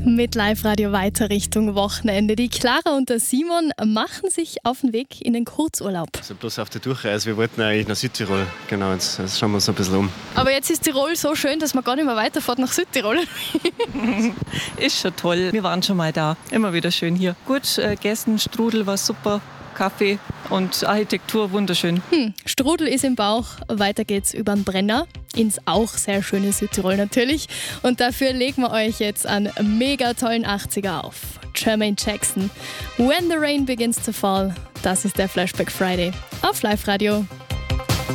Mit Live-Radio weiter Richtung Wochenende. Die Clara und der Simon machen sich auf den Weg in den Kurzurlaub. Also bloß auf der Durchreise. Wir wollten eigentlich nach Südtirol. Genau, jetzt schauen wir uns ein bisschen um. Aber jetzt ist Tirol so schön, dass man gar nicht mehr weiterfährt nach Südtirol. Ist schon toll. Wir waren schon mal da. Immer wieder schön hier. Gut gegessen, Strudel war super, Kaffee und Architektur wunderschön. Strudel ist im Bauch. Weiter geht's über den Brenner ins auch sehr schöne Südtirol natürlich. Und dafür legen wir euch jetzt einen mega tollen 80er auf. Jermaine Jackson. When the Rain Begins to Fall. Das ist der Flashback Friday auf Live-Radio.